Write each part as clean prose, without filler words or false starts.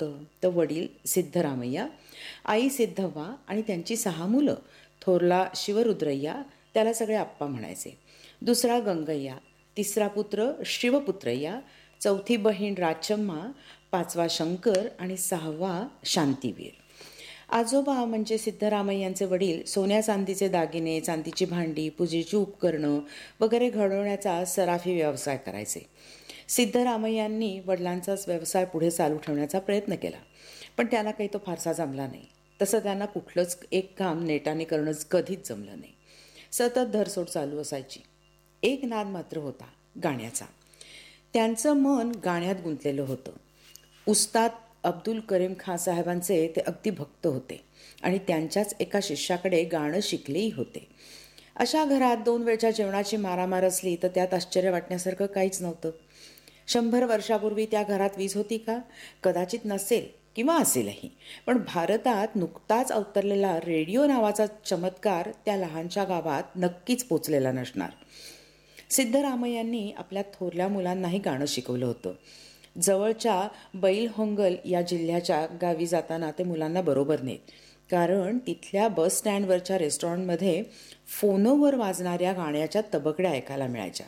तर वडील सिद्धरामय्या, आई सिद्धव्वा आणि त्यांची 6 मुलं. थोरला शिवरुद्रय्या, त्याला सगळे आप्पा म्हणायचे. दुसरा गंगय्या, तिसरा पुत्र शिवपुत्रय्या, चौथी बहीण राचम्मा, 5वा शंकर आणि 6वा शांतिवीर. आजोबा म्हणजे सिद्धरामय्यांचे वडील सोन्या चांदीचे दागिने, चांदीची भांडी, पूजेची उपकरणं वगैरे घडवण्याचा सराफी व्यवसाय करायचे. सिद्धरामय्यांनी वडिलांचाच व्यवसाय पुढे चालू ठेवण्याचा प्रयत्न केला, पण त्यांना काही तो फारसा जमला नाही. तसं त्यांना कुठलंच एक काम नेटाने करणंच कधीच जमलं नाही. सतत धरसोड चालू असायची. एक नाद मात्र होता, गाण्याचा. त्यांचं मन गाण्यात गुंतलेलं होतं. उस्ताद अब्दुल करीम खान साहेबांचे ते अगदी भक्त होते आणि त्यांच्याच एका शिष्याकडे गाणं शिकलेही होते. अशा घरात 2 वेळच्या जेवणाची मारामार असली तर त्यात आश्चर्य वाटण्यासारखं काहीच नव्हतं. 100 वर्षापूर्वी त्या घरात वीज होती का? कदाचित नसेल किंवा असेलही, पण भारतात नुकताच अवतरलेला रेडिओ नावाचा चमत्कार त्या लहानशा गावात नक्कीच पोचलेला नसणार. सिद्धरामय्यांनी आपल्या थोरल्या मुलांनाही गाणं शिकवलं होतं. जवळच्या बैलहोंगल या जिल्ह्याच्या गावी जाताना ते मुलांना बरोबर नेत, कारण तिथल्या बस स्टँडवरच्या रेस्टॉरंटमध्ये फोनवर वाजणाऱ्या गाण्याच्या तबकड्या ऐकायला मिळायच्या.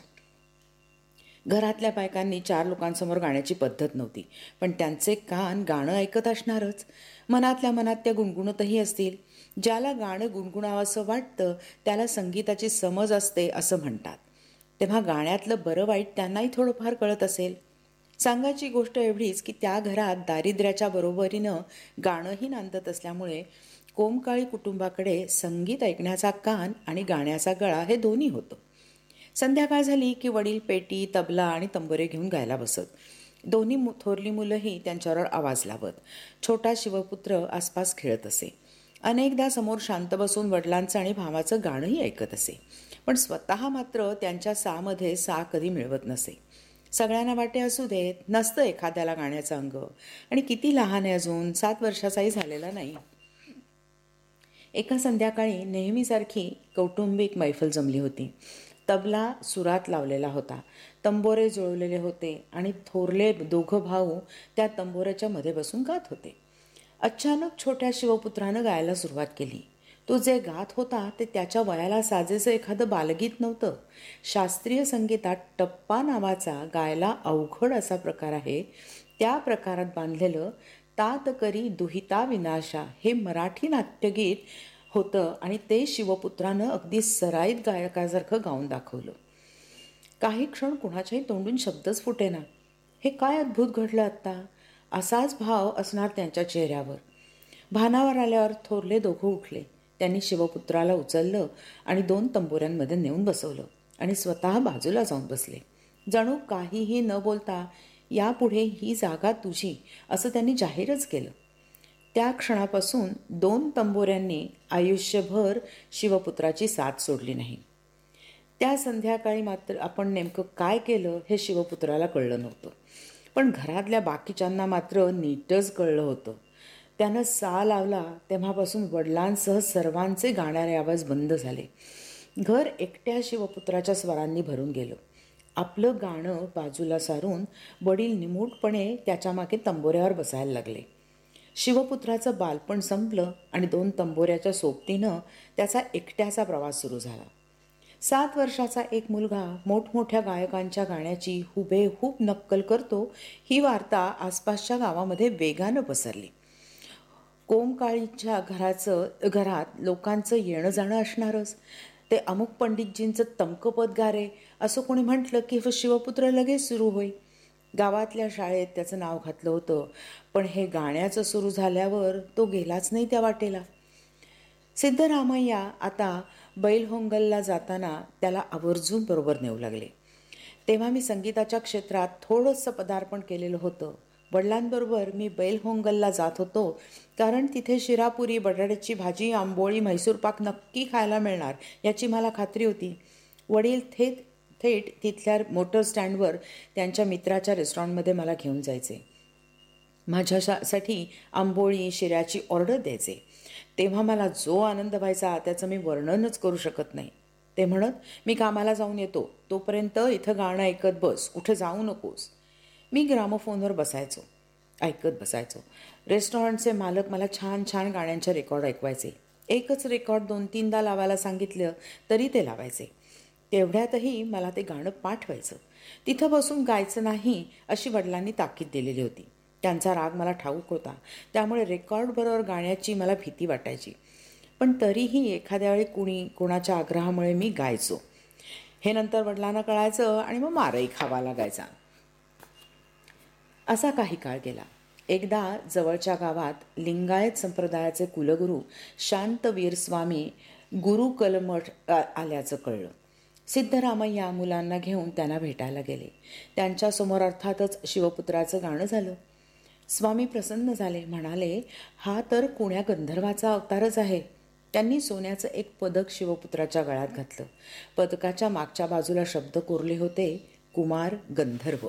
घरातल्या बायकांनी 4 लोकांसमोर गाण्याची पद्धत नव्हती, पण त्यांचे कान गाणं ऐकत असणारच. मनातल्या मनात त्या गुणगुणतही असतील. ज्याला गाणं गुणगुणावंसं वाटतं त्याला संगीताची समज असते असं म्हणतात. तेव्हा गाण्यातलं बरं वाईट त्यांनाही थोडंफार कळत असेल. सांगायची गोष्ट एवढीच की त्या घरात दारिद्र्याच्या बरोबरीनं गाणंही नांदत असल्यामुळे कोमकाळी कुटुंबाकडे संगीत ऐकण्याचा कान आणि गाण्याचा गळा हे दोन्ही होतं. संध्याकाळ झाली की वडील पेटी, तबला आणि तंबोरे घेऊन गायला बसत. दोन्ही थोरली मुलंही त्यांच्यावर आवाज लावत. छोटा शिवपुत्र आसपास खेळत असे. अनेकदा समोर शांत बसून वडिलांचं आणि भावाचं गाणंही ऐकत असे, पण स्वतः मात्र त्यांच्या सामध्ये सा कधी मिळवत नसे. सगळ्यांना वाटे असू देत, नसतं एखाद्याला गाण्याचं अंग, आणि किती लहान आहे अजून, 7 वर्षाचाही झालेला नाही. एका संध्याकाळी नेहमीसारखी कौटुंबिक मैफल जमली होती. तबला सुरात लावलेला होता, तंबोरे जुळवलेले होते आणि थोरले 2 भाऊ त्या तंबोऱ्याच्या मध्ये बसून गात होते. अचानक छोट्या शिवपुत्रानं गायला सुरुवात केली. तो जे गात होता ते त्याच्या वयाला साजेसं एखादं बालगीत नव्हतं. शास्त्रीय संगीतात टप्पा नावाचा गायला अवघड असा प्रकार आहे. त्या प्रकारात बांधलेलं तात करी दुहिता विनाशा हे मराठी नाट्यगीत होतं आणि ते शिवपुत्रानं अगदी सराईत गायकासारखं गाऊन दाखवलं. काही क्षण कुणाच्याही तोंडून शब्दच फुटेना. हे काय अद्भुत घडलं आत्ता, असाच भाव असणार त्यांच्या चेहऱ्यावर. भानावर आल्यावर थोरले 2 उठले. त्यांनी शिवपुत्राला उचललं आणि 2 तंबोऱ्यांमध्ये नेऊन बसवलं आणि स्वतः बाजूला जाऊन बसले. जणू काहीही न बोलता यापुढे ही जागा तुझी असं त्यांनी जाहीरच केलं. त्या क्षणापासून 2 तंबोऱ्यांनी आयुष्यभर शिवपुत्राची साथ सोडली नाही. त्या संध्याकाळी मात्र आपण नेमकं काय केलं हे शिवपुत्राला कळलं नव्हतं, पण घरातल्या बाकीच्यांना मात्र नीटच कळलं होतं. त्यानं सा लावला तेव्हापासून वडिलांसह सर्वांचे गाणारे आवाज बंद झाले. घर एकट्या शिवपुत्राच्या स्वरांनी भरून गेलं. आपलं गाणं बाजूला सारून वडील निमूटपणे त्याच्या मागे तंबोऱ्यावर बसायला लागले. शिवपुत्राचं बालपण संपलं आणि 2 तंबोऱ्याच्या सोबतीनं त्याचा एकट्याचा प्रवास सुरू झाला. 7 वर्षाचा एक मुलगा मोठमोठ्या गायकांच्या गाण्याची हुबेहूब नक्कल करतो ही वार्ता आसपासच्या गावामध्ये वेगानं पसरली. कोमकाळीच्या घरात लोकांचं येणं जाणं असणारच. ते अमुक पंडितजींचं तमकं गा रे असं कोणी म्हटलं की शिवपुत्र लगेच सुरू होई. गावातल्या शाळेत त्याचं नाव घातलं होतं, पण हे गाण्याचं सुरू झाल्यावर तो गेलाच नाही त्या वाटेला. सिद्धरामय्या आता बैलहोंगलला जाताना त्याला आवर्जून बरोबर नेऊ लागले. तेव्हा मी संगीताच्या क्षेत्रात थोडंसं पदार्पण केलेलं होतं. वडिलांबरोबर मी बैलहोंगलला जात होतो, कारण तिथे शिरापुरी, बटाट्याची भाजी, आंबोळी, म्हैसूर पाक नक्की खायला मिळणार याची मला खात्री होती. वडील थेट तिथल्या मोटर स्टँडवर त्यांच्या मित्राच्या रेस्टॉरंटमध्ये मला घेऊन जायचे. माझ्यासाठी आंबोळी, शिऱ्याची ऑर्डर द्यायचे. तेव्हा मला जो आनंद व्हायचा त्याचं मी वर्णनच करू शकत नाही. ते म्हणत, मी कामाला जाऊन येतो, तोपर्यंत इथं गाणं ऐकत बस, कुठे जाऊ नकोस. मी ग्रामोफोनवर बसायचो. ऐकत बसायचो. रेस्टॉरंटचे मालक मला छान छान गाण्यांचे रेकॉर्ड ऐकवायचे. एकच रेकॉर्ड 2-3दा लावायला सांगितलं तरी ते लावायचे. तेवढ्यातही मला ते गाणं पाठ व्हायचं. तिथं बसून गायचं नाही अशी वडिलांनी ताकीद दिलेली होती. त्यांचा राग मला ठाऊक होता, त्यामुळे रेकॉर्डबरोबर गाण्याची मला भीती वाटायची. पण तरीही एखाद्या वेळी कोणाच्या आग्रहामुळे मी गायचो. हे नंतर वडिलांना कळायचं आणि मग मारही खावा लागायचा. असा काही काळ गेला. एकदा जवळच्या गावात लिंगायत संप्रदायाचे कुलगुरू शांतवीर स्वामी गुरुकलमठ आल्याचं कळलं. सिद्धरामय्या मुलांना घेऊन त्यांना भेटायला गेले. त्यांच्यासमोर अर्थातच शिवपुत्राचं गाणं झालं. स्वामी प्रसन्न झाले. म्हणाले, हा तर कुण्या गंधर्वाचा अवतारच आहे. त्यांनी सोन्याचं एक पदक शिवपुत्राच्या गळ्यात घातलं. पदकाच्या मागच्या बाजूला शब्द कोरले होते, कुमार गंधर्व.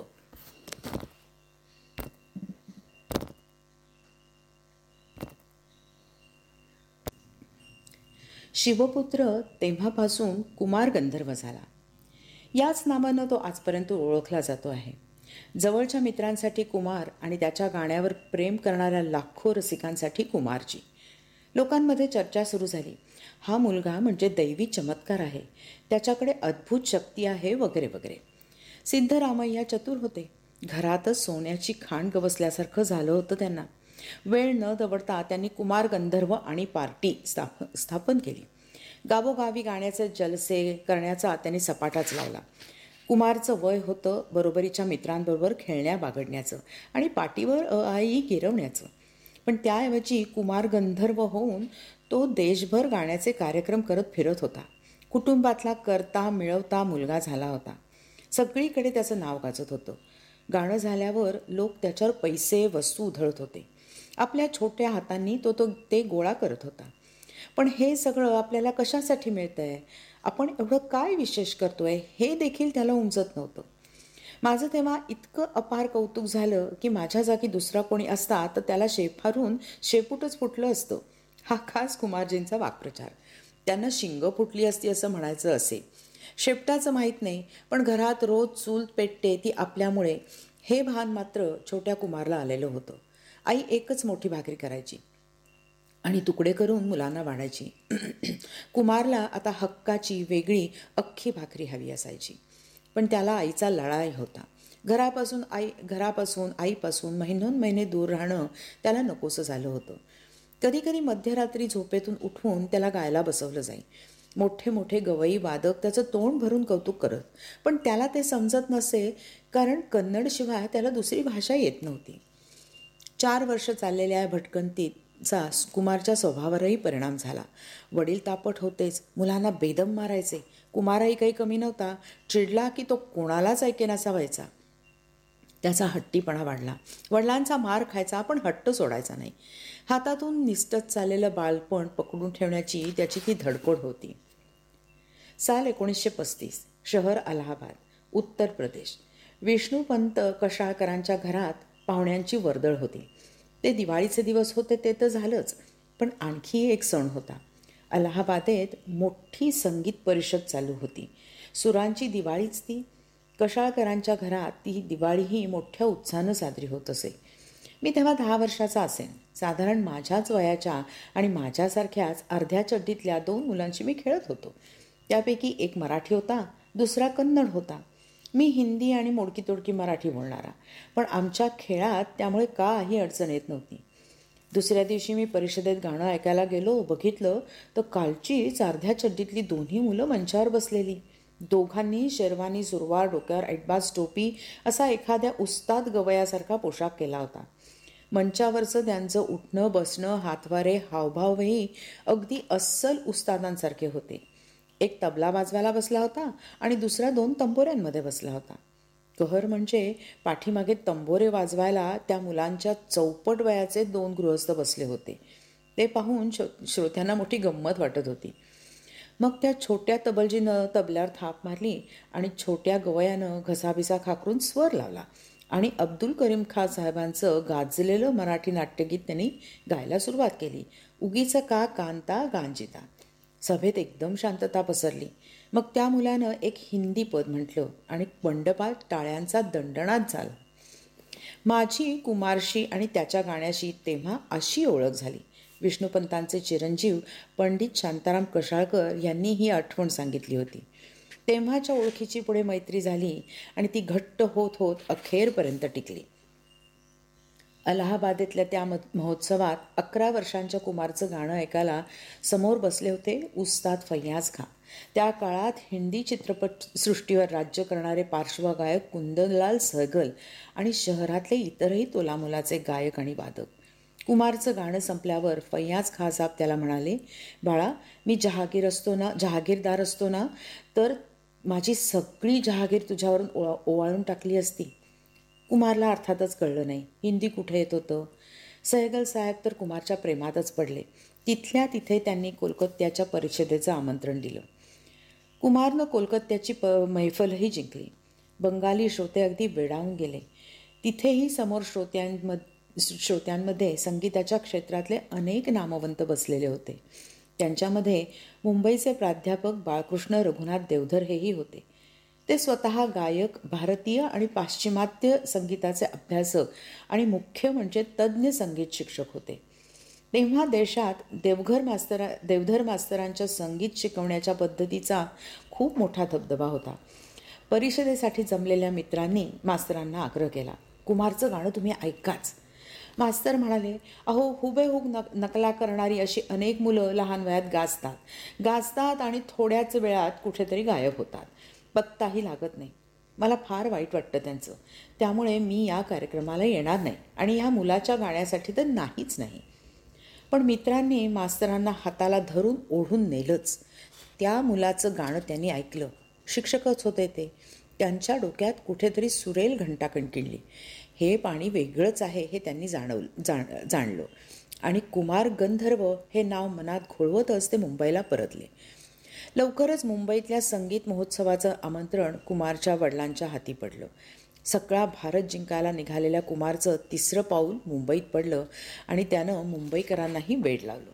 शिवपुत्र तेव्हापासून कुमार गंधर्व झाला. याच नावानं तो आजपर्यंत ओळखला जातो आहे. जवळच्या मित्रांसाठी कुमार आणि त्याच्या गाण्यावर प्रेम करणाऱ्या लाखो रसिकांसाठी कुमारजी. लोकांमध्ये चर्चा सुरू झाली, हा मुलगा म्हणजे दैवी चमत्कार आहे, त्याच्याकडे अद्भुत शक्ती आहे वगैरे वगैरे. सिद्धरामय्या चतुर होते. घरातच सोन्याची खाण गवसल्यासारखं झालं होतं त्यांना. वेळ न दवडता त्यांनी कुमार गंधर्व आणि पार्टी स्थापन केली. गावोगावी गाण्याचे जलसे करण्याचा त्यांनी सपाटाच लावला. कुमारचं वय होतं बरोबरीच्या मित्रांबरोबर खेळण्या बागडण्याचं आणि पाठीवर आई गिरवण्याचं. पण त्याऐवजी कुमार गंधर्व होऊन तो देशभर गाण्याचे कार्यक्रम करत फिरत होता. कुटुंबातला करता मिळवता मुलगा झाला होता. सगळीकडे त्याचं नाव गाजत होतं. गाणं झाल्यावर लोक त्याच्यावर पैसे वस्तू उधळत होते. आपल्या छोट्या हातांनी तो ते गोळा करत होता. पण हे सगळं आपल्याला कशासाठी मिळतं आहे, आपण एवढं काय विशेष करतोय, हे देखील त्याला उमजत नव्हतं. माझं तेव्हा इतकं अपार कौतुक झालं की माझ्या जागी दुसरा कोणी असता तर त्याला शेफारून शेपूटच फुटलं असतं. हा खास कुमारजींचा वाक्प्रचार. त्यांना शिंग फुटली असती असं म्हणायचं असे. शेपटाचं माहीत नाही, पण घरात रोज चूल पेटते ती आपल्यामुळे, हे भान मात्र छोट्या कुमारला आलेलं होतं. आई एकच मोठी भाकरी करायची आणि तुकडे करून मुलांना वाढायची. कुमारला आता हक्काची वेगळी अख्खी भाकरी हवी असायची. पण त्याला आईचा लळाही होता. घरापासून आईपासून महिने दूर राहणं त्याला नकोसं झालं होतं. कधीकधी मध्यरात्री झोपेतून उठवून त्याला गायला बसवलं जाई. मोठे मोठे गवई वादक त्याचं तोंड भरून कौतुक करत. पण त्याला ते समजत नसे, कारण कन्नडशिवाय त्याला दुसरी भाषा येत नव्हती. 4 वर्ष चाललेल्या भटकंतीचा कुमारच्या स्वभावावरही परिणाम झाला. वडील तापट होतेच, मुलांना बेदम मारायचे. कुमारही काही कमी नव्हता. चिडला की तो कोणालाच ऐकेनासा व्हायचा. त्याचा हट्टीपणा वाढला. वडिलांचा मार खायचा, पण हट्ट सोडायचा नाही. हातातून निसटत चाललेलं बाळपण पकडून ठेवण्याची त्याची ती धडपड होती. साल 1935. शहर अलाहाबाद, उत्तर प्रदेश. विष्णुपंत कशाळकरांच्या घरात पाहुण्यांची वर्दळ होती. ते दिवाळीचे दिवस होते ते तर झालंच, पण आणखी एक सण होता. अलाहाबादेत मोठी संगीत परिषद चालू होती. सुरांची दिवाळीच ती. कशाळकरांच्या घरात ती दिवाळीही मोठ्या उत्साहानं साजरी होत असे. मी तेव्हा 10 वर्षाचा असेन. साधारण माझ्याच वयाच्या आणि माझ्यासारख्याच अर्ध्या चड्डीतल्या 2 मुलांशी मी खेळत होतो. त्यापैकी एक मराठी होता, दुसरा कन्नड होता. मी हिंदी आणि मोडकी तोडकी मराठी बोलणारा, पण आमच्या खेळात त्यामुळे काही अडचण येत नव्हती. दुसऱ्या दिवशी मी परिषदेत गाणं ऐकायला गेलो. बघितलं तर कालचीच अर्ध्या चड्डीतली दोन्ही मुलं मंचावर बसलेली. दोघांनी शेरवानी, सुरवार, डोक्यावर ऐटबाज टोपी असा एखाद्या उस्ताद गवयासारखा पोशाख केला होता. मंचावरचं त्यांचं उठणं बसणं, हातवारे, हावभावही अगदी अस्सल उस्तादांसारखे होते. एक तबला वाजवायला बसला होता आणि दुसरा 2 तंबोऱ्यांमध्ये बसला होता. कहर म्हणजे पाठीमागे तंबोरे वाजवायला त्या मुलांच्या चौपट वयाचे 2 गृहस्थ बसले होते. ते पाहून श्रोत्यांना मोठी गंमत वाटत होती. मग त्या छोट्या तबलजीनं तबल्यावर थाप मारली आणि छोट्या गवयानं घसाबिसा खाकरून स्वर लावला आणि अब्दुल करीम खान साहेबांचं गाजलेलं मराठी नाट्यगीत त्यांनी गायला सुरुवात केली. उगीच का कांता गांजिता. सभेत एकदम शांतता पसरली. मग त्या मुलानं एक हिंदी पद म्हटलं आणि मंडपात टाळ्यांचा दणदणाट झाला. माझी कुमारशी आणि त्याच्या गाण्याशी तेव्हा अशी ओळख झाली. विष्णुपंतांचे चिरंजीव पंडित शांताराम कशाळकर यांनी ही आठवण सांगितली होती. तेव्हाच्या ओळखीची पुढे मैत्री झाली आणि ती घट्ट होत होत अखेरपर्यंत टिकली. अलाहाबादेतल्या त्या महोत्सवात 11 वर्षांच्या कुमारचं गाणं ऐकायला समोर बसले होते उस्ताद फैयाज खान. त्या काळात हिंदी चित्रपटसृष्टीवर राज्य करणारे पार्श्वगायक कुंदनलाल सहगल आणि शहरातले इतरही तोलामोलाचे गायक आणि वादक. कुमारचं गाणं संपल्यावर फैयाज खान साहेब त्याला म्हणाले, बाळा, मी जहागीरदार असतो ना तर माझी सगळी जहागीर तुझ्यावरून ओवाळून टाकली असती. कुमारला अर्थातच कळलं नाही हिंदी कुठे येत होतं. सहगल साहेब तर कुमारच्या प्रेमातच पडले. तिथल्या तिथे त्यांनी कोलकात्याच्या परिषदेचं आमंत्रण दिलं. कुमारनं कोलकात्याची मैफलही जिंकली. बंगाली श्रोते अगदी वेडावून गेले. तिथेही समोर श्रोत्यांमध्ये संगीताच्या क्षेत्रातले अनेक नामवंत बसलेले होते. त्यांच्यामध्ये मुंबईचे प्राध्यापक बाळकृष्ण रघुनाथ देवधर हेही होते. ते स्वतः गायक, भारतीय आणि पाश्चिमात्य संगीताचे अभ्यासक आणि मुख्य म्हणजे तज्ज्ञ संगीत शिक्षक होते. तेव्हा देशात देवधर मास्तरांच्या संगीत शिकवण्याच्या पद्धतीचा खूप मोठा दबदबा होता. परिषदेसाठी जमलेल्या मित्रांनी मास्तरांना आग्रह केला, कुमारचं गाणं तुम्ही ऐकाच. मास्तर म्हणाले, अहो, हुबेहूब नकला करणारी अशी अनेक मुलं लहान वयात गाजतात आणि थोड्याच वेळात कुठेतरी गायब होतात. पत्ताही लागत नाही. मला फार वाईट वाटतं त्यांचं. त्यामुळे मी या कार्यक्रमाला येणार नाही आणि या मुलाच्या गाण्यासाठी तर नाहीच नाही. पण मित्रांनी मास्तरांना हाताला धरून ओढून नेलंच. त्या मुलाचं गाणं त्यांनी ऐकलं. शिक्षकच होते ते. त्यांच्या डोक्यात कुठेतरी सुरेल घंटा कणकिणली. हे पाणी वेगळंच आहे हे त्यांनी जाणलं आणि कुमार गंधर्व हे नाव मनात घोळवतच ते मुंबईला परतले. लवकरच मुंबईतल्या संगीत महोत्सवाचं आमंत्रण कुमारच्या वडिलांच्या हाती पडलं. सगळा भारत जिंकायला निघालेल्या कुमारचं तिसरं पाऊल मुंबईत पडलं आणि त्यानं मुंबईकरांनाही वेड लावलं.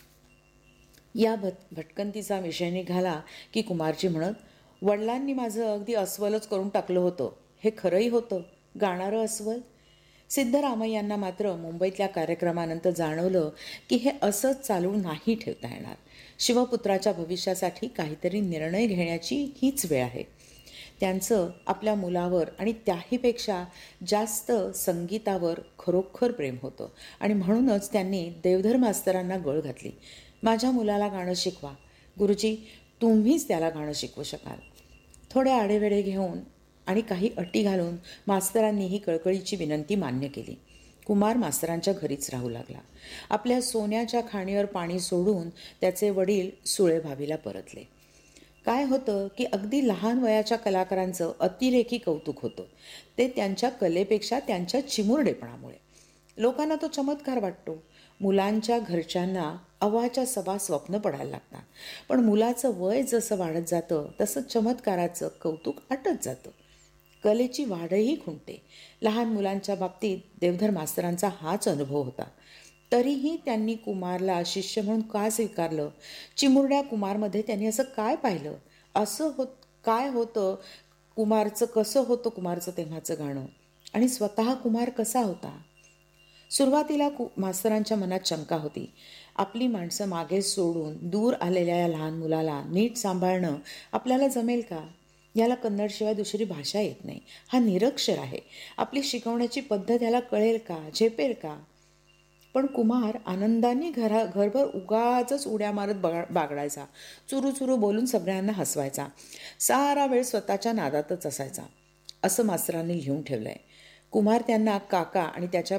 या भटकंतीचा विषय निघाला की कुमारजी म्हणत, वडिलांनी माझं अगदी अस्वलच करून टाकलं होतं. हे खरंही होतं, गाणारं अस्वल. सिद्धरामय्यांना मात्र मुंबईतल्या कार्यक्रमानंतर जाणवलं की हे असंच चालू नाही ठेवता येणार. शिवपुत्राच्या भविष्यासाठी काहीतरी निर्णय घेण्याची हीच वेळ आहे. त्यांचं आपल्या मुलावर आणि त्याहीपेक्षा जास्त संगीतावर खरोखर प्रेम होतं आणि म्हणूनच त्यांनी देवधर मास्तरांना गळ घातली. माझ्या मुलाला गाणं शिकवा गुरुजी, तुम्हीच त्याला गाणं शिकवू शकाल. थोडे आडेवेडे घेऊन आणि काही अटी घालून मास्तरांनी ही कळकळीची विनंती मान्य केली. कुमार मास्तरांच्या घरीच राहू लागला. आपल्या सोन्याच्या खाणीवर पाणी सोडून त्याचे वडील सुळेभावीला परतले. काय होतं की अगदी लहान वयाच्या कलाकारांचं अतिरेकी कौतुक होतं. ते त्यांच्या कलेपेक्षा त्यांच्या चिमुरडेपणामुळे. लोकांना तो चमत्कार वाटतो. मुलांच्या घरच्यांना अवाच्या सवा स्वप्न पडायला लागतात. पण मुलाचं वय जसं वाढत जातं तसं चमत्काराचं कौतुक आटत जातं. कलेची वाढही खुंटते. लहान मुलांच्या बाबतीत देवधर मास्तरांचा हाच अनुभव होता. तरीही त्यांनी कुमारला शिष्य म्हणून का स्वीकारलं? चिमुरड्या कुमारमध्ये त्यांनी असं काय पाहिलं? काय होतं कुमारचं? कसं होतं कुमारचं तेव्हाचं गाणं? आणि स्वतः कुमार कसा होता? सुरुवातीला मास्तरांच्या मनात शंका होती. आपली माणसं मागे सोडून दूर आलेल्या या लहान मुलाला नीट सांभाळणं आपल्याला जमेल का? याला कन्नडशिवाय दुसरी भाषा येत नाही. हा निरक्षर आहे. आपली शिकवण्याची पद्धत याला कळेल का? झेपेल का? पण कुमार आनंदाने घरभर उगाचच उड्या मारत बागडायचा. चुरू बोलून सगळ्यांना हसवायचा. सारा वेळ स्वतःच्या नादातच असायचा. असं मास्तरांनी लिहून ठेवलंय. कुमार त्यांना काका आणि त्यांच्या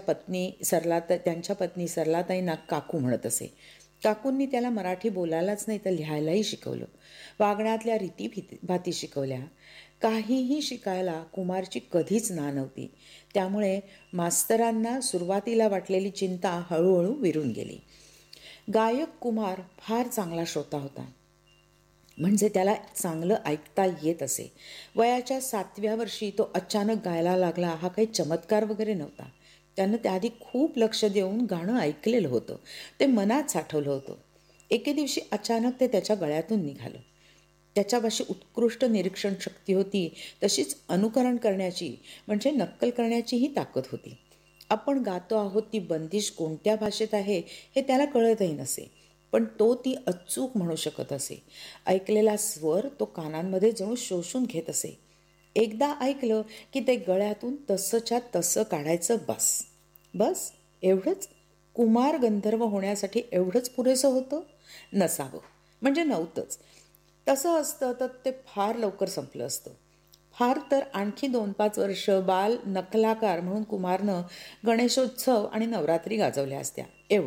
पत्नी सरलाताईंना काकू म्हणत असे. काकूंनी त्याला मराठी बोलायलाच नाही तर लिहायलाही शिकवलं. वागण्यातल्या रीतीभाती शिकवल्या. काहीही शिकायला कुमारची कधीच ना नव्हती. त्यामुळे मास्तरांना सुरुवातीला वाटलेली चिंता हळूहळू विरून गेली. गायक कुमार फार चांगला श्रोता होता. म्हणजे त्याला चांगलं ऐकता येत असे. वयाच्या 7व्या वर्षी तो अचानक गायला लागला हा काही चमत्कार वगैरे नव्हता. त्यानं त्याआधी खूप लक्ष देऊन गाणं ऐकलेलं होतं. ते मनात साठवलं होतं. एके दिवशी अचानक ते त्याच्या गळ्यातून निघालं. त्याच्यापाशी उत्कृष्ट निरीक्षण शक्ती होती, तशीच अनुकरण करण्याची म्हणजे नक्कल करण्याचीही ताकद होती. आपण गातो आहोत ती बंदिश कोणत्या भाषेत आहे हे त्याला कळतही नसे, पण तो ती अचूक म्हणू शकत असे. ऐकलेला स्वर तो कानांमध्ये जणू शोषून घेत असे. एकदा ऐकलं की ते गळ्यातून तसंच्या तसं काढायचं. बस बस एवढंच. कुमार गंधर्व होण्यासाठी एवढंच पुरेसं होतं? नसावं, म्हणजे नव्हतंच. तसं असतं तर ते फार लवकर संपलं असतं. फार तर आणखी 2-5 वर्ष बाल नकलाकार म्हणून कुमारनं गणेशोत्सव आणि नवरात्री गाजवल्या असत्या.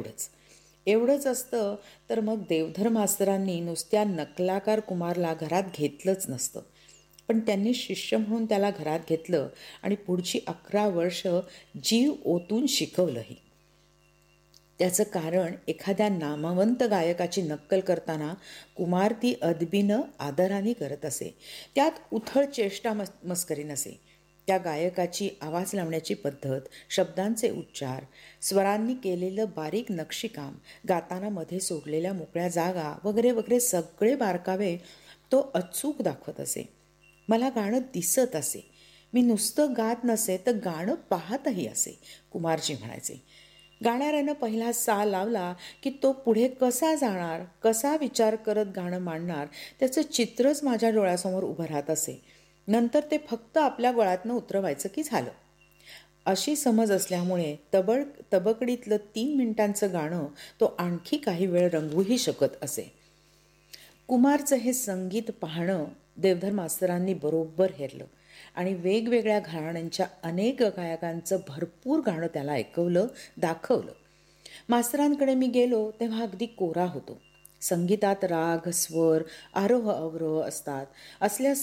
एवढंच असतं तर मग देवधर मास्तरांनी नुसत्या नकलाकार कुमारला घरात घेतलंच नसतं. पण त्यांनी शिष्य म्हणून त्याला घरात घेतलं आणि पुढची 11 वर्ष जीव ओतून शिकवलंही. त्याचं कारण एखाद्या नामवंत गायकाची नक्कल करताना कुमार ती अदबीनं आदराने करत असे. त्यात उथळ चेष्टा मस्करी नसे. त्या गायकाची आवाज लावण्याची पद्धत, शब्दांचे उच्चार, स्वरांनी केलेलं बारीक नक्षीकाम, गाताना मध्ये सोडलेल्या मोकळ्या जागा वगैरे वगैरे सगळे बारकावे तो अचूक दाखवत असे. मला गाणं दिसत असे. मी नुसतं गात नसे तर गाणं पाहतही असे, कुमारजी म्हणायचे. गाणाऱ्यानं पहिला सा लावला की तो पुढे कसा जाणार, कसा विचार करत गाणं मांडणार, त्याचं चित्रच माझ्या डोळ्यासमोर उभं राहत असे. नंतर ते फक्त आपल्या गळ्यातनं उतरवायचं की झालं. अशी समज असल्यामुळे तबकडीतलं 3 मिनिटांचं गाणं तो आणखी काही वेळ रंगवूही शकत असे. कुमारचं हे संगीत पाहणं देवधर मास्तरांनी बरोबर हेरलं आणि वेगवेगळ्या घराण्यांच्या अनेक गायकांचं भरपूर गाणं त्याला ऐकवलं, दाखवलं. मास्तरांकडे मी गेलो तेव्हा अगदी कोरा होतो. संगीतात राग, स्वर, आरोह अवरोह असतात. असल्या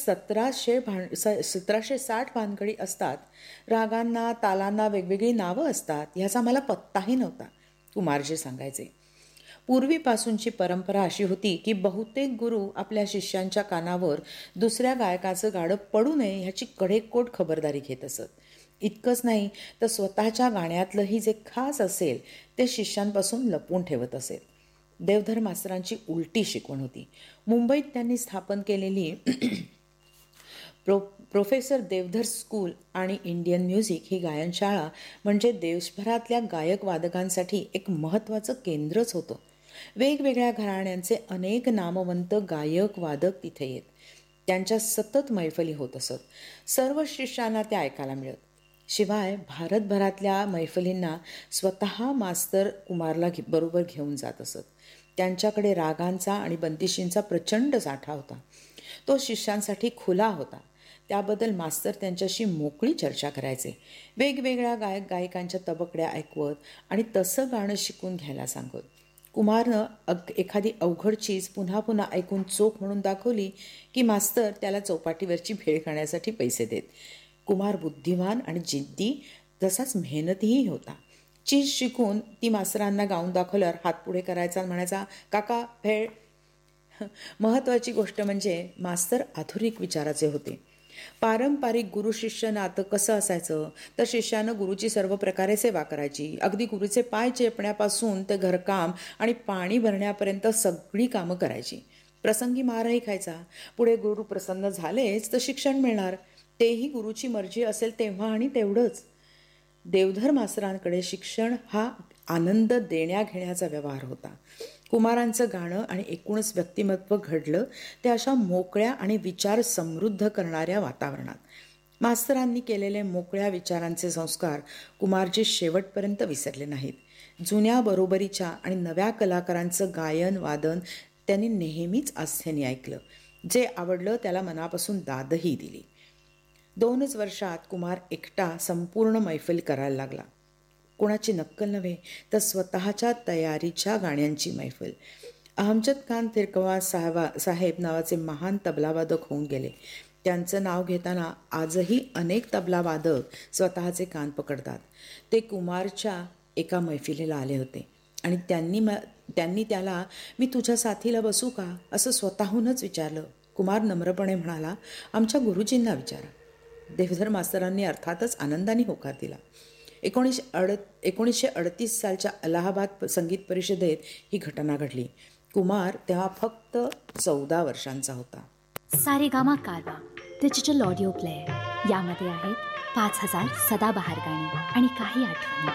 1760 भानगडी असतात. रागांना, तालांना वेगवेगळी नावं असतात. ह्याचा मला पत्ताही नव्हता, कुमारजी सांगायचे. पूर्वीपासूनची परंपरा अशी होती की बहुतेक गुरु आपल्या शिष्यांच्या कानावर दुसऱ्या गायकाचं गाणं पडू नये ह्याची कडेकोट खबरदारी घेत असत. इतकंच नाही तर स्वतःच्या गाण्यातलंही जे खास असेल ते शिष्यांपासून लपवून ठेवत असेल. देवधर मास्तरांची उलटी शिकवण होती. मुंबईत त्यांनी स्थापन केलेली प्रोफेसर देवधर स्कूल आणि इंडियन म्युझिक ही गायनशाळा म्हणजे देशभरातल्या गायक वादकांसाठी एक महत्त्वाचं केंद्रच होतं. वेगवेगळ्या घराण्यांचे अनेक नामवंत गायक वादक तिथे येत. त्यांच्या सतत मैफली होत असत. सर्व शिष्यांना ते ऐकायला मिळत. शिवाय भारतभरातल्या मैफलींना स्वतः मास्तर कुमारला बरोबर घेऊन जात असत. त्यांच्याकडे रागांचा आणि बंदिशींचा प्रचंड साठा होता. तो शिष्यांसाठी खुला होता. त्याबद्दल मास्तर त्यांच्याशी मोकळी चर्चा करायचे. वेगवेगळ्या गायकांच्या तबकड्या ऐकवत आणि तसं गाणं शिकून घ्यायला सांगत. कुमारनं एखादी अवघड चीज पुन्हा पुन्हा ऐकून चोख म्हणून दाखवली की मास्तर त्याला चौपाटीवरची भेळ खाण्यासाठी पैसे देत. कुमार बुद्धिवान आणि जिद्दी, तसाच मेहनतीही होता. चीज शिकून ती मास्तरांना गाऊन दाखवल्यावर हात पुढे करायचा आणि म्हणायचा, काका भेळ. महत्त्वाची गोष्ट म्हणजे मास्तर आधुनिक विचाराचे होते. पारंपरिक गुरु शिष्य नातं कसं असायचं तर शिष्यानं गुरुची सर्व प्रकारे सेवा करायची. अगदी गुरुचे पाय चेपण्यापासून ते घरकाम आणि पाणी भरण्यापर्यंत सगळी कामं करायची. प्रसंगी मारही खायचा. पुढे गुरु प्रसन्न झालेच तर शिक्षण मिळणार, तेही गुरुची मर्जी असेल तेव्हा आणि तेवढंच. देवधर मास्तरांकडे शिक्षण हा आनंद देण्या घेण्याचा व्यवहार होता. कुमारांचं गाणं आणि एकूणच व्यक्तिमत्व घडलं ते अशा मोकळ्या आणि विचार समृद्ध करणाऱ्या वातावरणात. मास्तरांनी केलेले मोकळ्या विचारांचे संस्कार कुमारजी शेवटपर्यंत विसरले नाहीत. जुन्या बरोबरीच्या आणि नव्या कलाकारांचं गायन वादन त्यांनी नेहमीच आस्थेने ऐकलं. जे आवडलं त्याला मनापासून दादही दिली. 2च वर्षात कुमार एकटा संपूर्ण मैफल करायला लागला. कोणाची नक्कल नव्हे तर स्वतःच्या तयारीच्या गाण्यांची मैफल. अहमद खान तिरकवा साहेब नावाचे महान तबलावादक होऊन गेले. त्यांचं नाव घेताना आजही अनेक तबलावादक स्वतःचे कान पकडतात. ते कुमारच्या एका मैफिलीला आले होते आणि त्यांनी त्याला, मी तुझ्या साथीला बसू का असं स्वतःहूनच विचारलं. कुमार नम्रपणे म्हणाला, आमच्या गुरुजींना विचारा. देवधर मास्तरांनी अर्थातच आनंदाने होकार दिला. 1938 सालच्या अलाहाबाद संगीत परिषदेत ही घटना घडली. कुमार तेव्हा फक्त 14 वर्षांचा होता. सारेगामा कारवा डिजिटल ऑडिओ प्लेअर. यामध्ये आहेत 5000 सदाबहार गाणी आणि काही आठवणी.